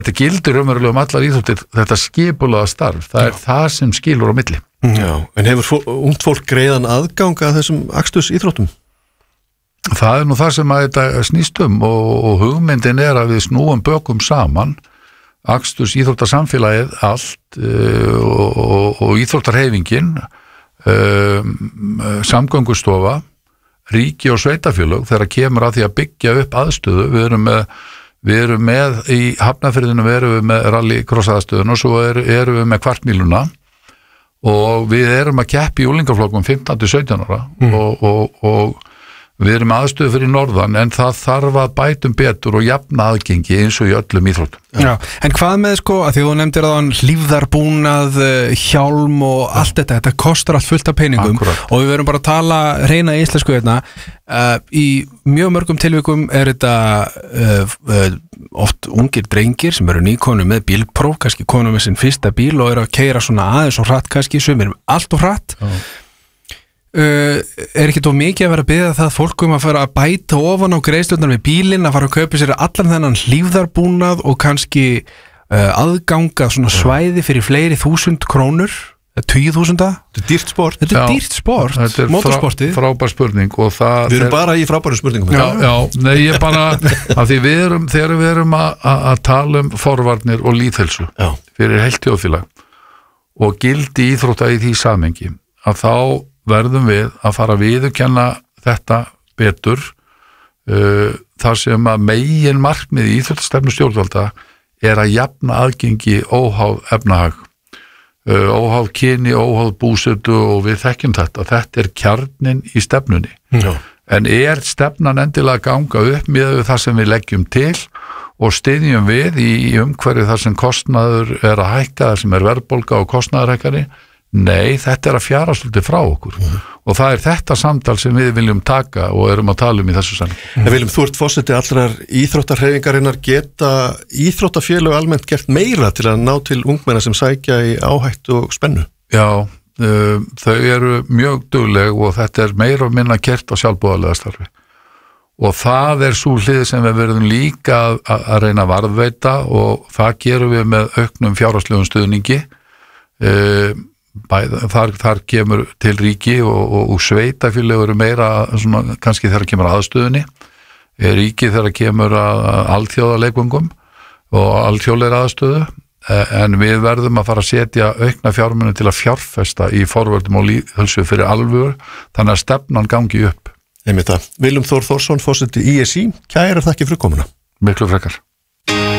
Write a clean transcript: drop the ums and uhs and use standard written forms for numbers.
þetta gildir raunverulega allar íþróttir, þetta skipulaða starf, það það sem skilur á milli. Já, en hefur ungt fólk greiðan aðgang að þessum aksturs íþróttum? Það nú það sem að þetta snýst og hugmyndin að við snúum bökum saman aksturs íþróttasamfélagið allt og íþróttarhreyfingin, samgöngustofa, ríki og sveitafélög þegar kemur að því að byggja upp aðstöðu. Við erum með í Hafnarfirðinu, við erum með rallycross aðstöðun og svo erum við með kvartmíluna og við erum að keppa í úlingaflokkum 15-17 ára og við erum aðstöðu fyrir norðan en það þarf að bætum betur og jafna aðgengi eins og í öllum íþróttum. Já, en hvað með að því þú nefndir að hlífðarbúnað, hjálm og allt þetta kostar allt fullt af peningum. Akkurat. Og við verum bara að tala reyna íslensku hérna. Í mjög mörgum tilvikum þetta oft ungir drengir sem eru nýkonur með bílpróf, kannski konur með sinn fyrsta bíl og eru að keyra svona aðeins og hratt kannski, sumir allt og hratt. Ekki tó mikið að vera að biðja það fólk að fara að bæta ofan á greiðslurnar með bílinn, að fara að kaupa sér allan þennan hlífðarbúnað og kannski aðganga svona svæði fyrir fleiri 1000 krónur, 20.000. Þetta er dýrt sport. Þetta er dýrt sport, motorsportið. Frábær spurning og það... Við erum bara í frábæru spurningum. Nei, ég bara, að því þegar við erum að tala forvarnir og lýðheilsu fyrir heilt þjóðfélag og gildi íþrótta í því samhengi, að þá verðum við að fara að viðurkenna þetta betur þar sem að megin markmið í íþróttastefnu stjórnvalda að jafna aðgengi óháð efnahag, óháð kyni, óháð búsetu og við þekkjum þetta kjarninn í stefnunni. En stefnan endilega að ganga upp með það sem við leggjum til og styðjum við í umhverfi þar sem kostnaður að hækka, þar sem verðbólga og kostnaðarhækkari? Nei, þetta að fjara svolítið frá okkur og það þetta samtal sem við viljum taka og erum að tala í þessu samhengi. En Willum, þú ert forseti allrar íþróttahreyfingarinnar, geta íþróttafélög almennt gert meira til að ná til ungmenna sem sækja í áhættu og spennu? Já, þau eru mjög dugleg og þetta meira og minna gert á sjálfboðalega starfi og það svo hlið sem við verðum líka að reyna að varðveita og það gerum við með auknum fjárhagslegum stuðningi. Þar kemur til ríki og sveitafélög eru meira svona, kannski þegar kemur aðstöðunni, ríki þegar kemur að alþjóðaleikvöngum og alþjóðleira aðstöðu, en við verðum að fara að setja aukna fjármuni til að fjárfesta í forvörðum og lýðheilsu fyrir alvöru, þannig að stefnan gangi upp. Willum Þór Þórsson, forseti ISÍ, kærar þakkir fyrir komuna. Miklu frekar.